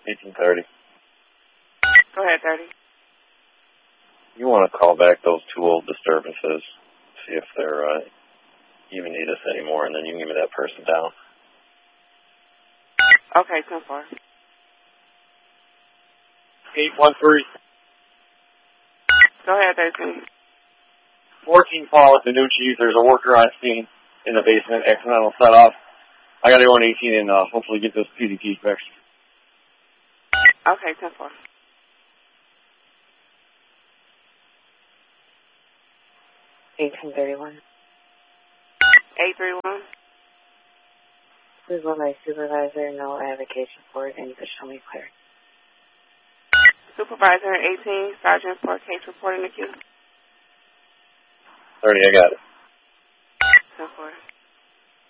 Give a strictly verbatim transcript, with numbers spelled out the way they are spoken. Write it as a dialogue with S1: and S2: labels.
S1: eighteen thirty.
S2: Go ahead, thirty.
S1: You want to call back those two old disturbances, see if they're uh, even need us anymore, and then you can give me that person down.
S2: Okay, ten four.
S3: eight one three.
S2: Go ahead, thirteen.
S3: fourteen Paul at the new cheese. There's a worker on scene in the basement, accidental set off. I got to go on eighteen and uh, hopefully get this P D T fixed.
S2: Okay, ten four.
S4: eighteen thirty-one.
S2: eight three one.
S4: This is what my supervisor, no avocation for it, and you could show me clear.
S2: Supervisor eighteen, Sergeant for case reporting the queue.
S1: thirty, I got it.